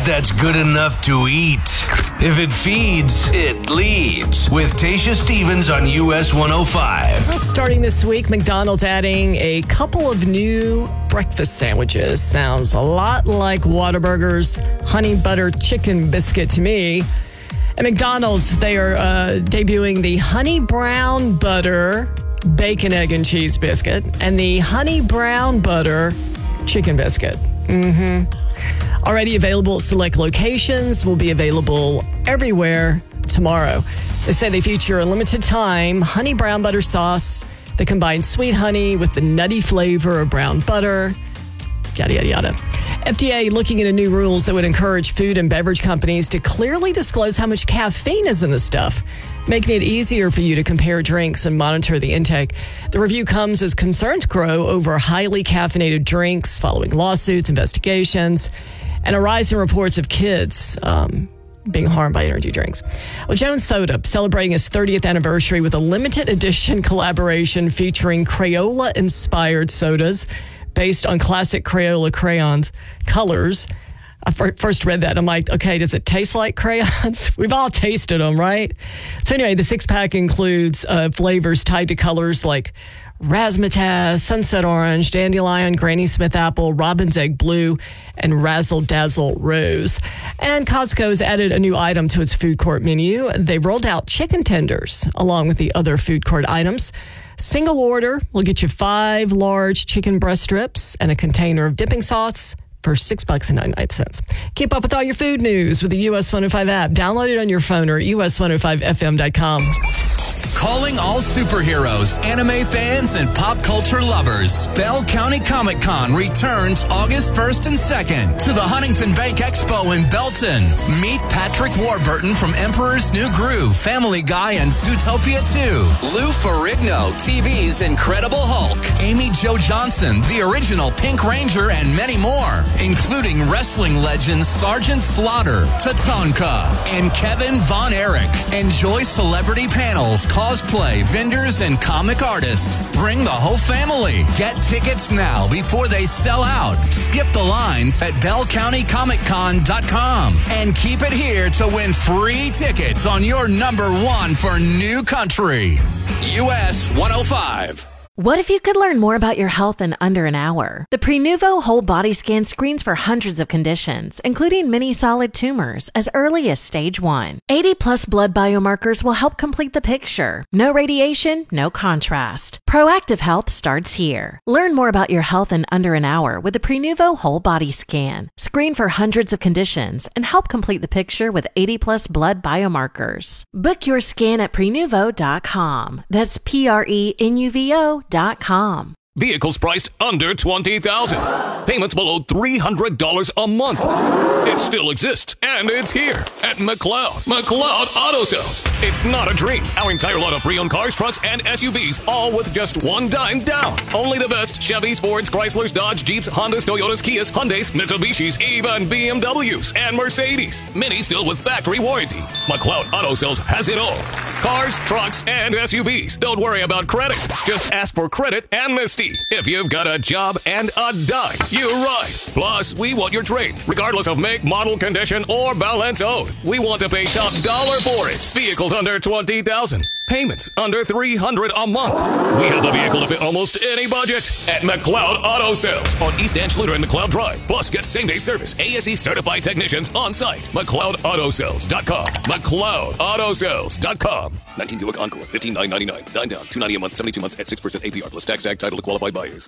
that's good enough to eat. If it feeds, it leads. With Tasha Stevens on US 105. Well, starting this week, McDonald's adding a couple of new breakfast sandwiches. Sounds a lot like Whataburger's honey butter chicken biscuit to me. At McDonald's, they are debuting the honey brown butter bacon, egg, and cheese biscuit and the honey brown butter chicken biscuit. Already available at select locations, will be available everywhere tomorrow. They say they feature a limited time honey brown butter sauce that combines sweet honey with the nutty flavor of brown butter, yada, yada, yada. FDA looking into new rules that would encourage food and beverage companies to clearly disclose how much caffeine is in the stuff, making it easier for you to compare drinks and monitor the intake. The review comes as concerns grow over highly caffeinated drinks following lawsuits, investigations, and a rise in reports of kids being harmed by energy drinks. Well, Jones Soda celebrating its 30th anniversary with a limited edition collaboration featuring Crayola-inspired sodas based on classic Crayola crayons colors. I first read that. I'm like, okay, does it taste like crayons? We've all tasted them, right? So anyway, the six-pack includes flavors tied to colors like Razzmatazz, Sunset Orange, Dandelion, Granny Smith Apple, Robin's Egg Blue, and Razzle Dazzle Rose. And Costco's added a new item to its food court menu. They rolled out chicken tenders along with the other food court items. Single order will get you 5 large chicken breast strips and a container of dipping sauce for $6.99. Keep up with all your food news with the US 105 app. Download it on your phone or at us105fm.com. Calling all superheroes, anime fans, and pop culture lovers. Bell County Comic Con returns August 1st and 2nd to the Huntington Bank Expo in Belton. Meet Patrick Warburton from Emperor's New Groove, Family Guy, and Zootopia 2. Lou Ferrigno, TV's Incredible Hulk. Amy Jo Johnson, the original Pink Ranger, and many more, including wrestling legends Sergeant Slaughter, Tatanka, and Kevin Von Erich. Enjoy celebrity panels, cosplay, vendors, and comic artists. Bring the whole family. Get tickets now before they sell out. Skip the lines at bellcountycomiccon.com and keep it here to win free tickets on your #1 for New Country. US 105. What if you could learn more about your health in under an hour? The Prenuvo Whole Body Scan screens for hundreds of conditions, including many solid tumors, as early as stage 1. 80-plus blood biomarkers will help complete the picture. No radiation, no contrast. Proactive health starts here. Learn more about your health in under an hour with the Prenuvo Whole Body Scan. Screen for hundreds of conditions and help complete the picture with 80-plus blood biomarkers. Book your scan at Prenuvo.com. That's Prenuvo.com. Vehicles priced under $20,000. Payments below $300 a month. It still exists, and it's here at McLeod. McLeod Auto Sales. It's not a dream. Our entire line of pre-owned cars, trucks, and SUVs, all with just $1 down. Only the best Chevys, Fords, Chryslers, Dodge, Jeeps, Hondas, Toyotas, Kias, Hyundais, Mitsubishis, even BMWs and Mercedes. Many still with factory warranty. McLeod Auto Sales has it all. Cars, trucks, and SUVs. Don't worry about credit. Just ask for credit amnesty. If you've got a job and a dime, you're right. Plus, we want your trade, regardless of make, model, condition, or balance owed. We want to pay top dollar for it. Vehicles under $20,000. Payments under $300 a month. We have the vehicle to fit almost any budget at McLeod Auto Sales on East Anschluter and McLeod Drive. Plus, get same-day service. ASE certified technicians on site. McLeodAutoSales.com. McLeodAutoSales.com. 19 Buick Encore, $15,999. 9 down, $290 a month, 72 months at 6% APR plus tax, tag, title to qualified buyers.